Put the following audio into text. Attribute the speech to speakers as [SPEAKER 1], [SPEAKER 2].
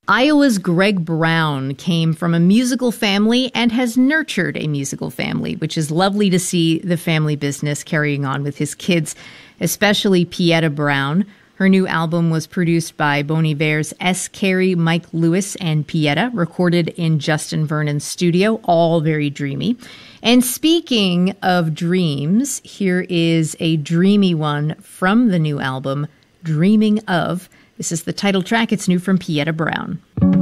[SPEAKER 1] Iowa's Greg Brown came from a musical family and has nurtured a musical family, which is lovely to see the family business carrying on with his kids, especially Pieta Brown. Her new album was produced by Bon Iver's S. Carey, Mike Lewis, and Pieta, recorded in Justin Vernon's studio, all very dreamy. And speaking of dreams, here is a dreamy one from the new album, Dreaming Of. This is the title track. It's new from Pieta Brown.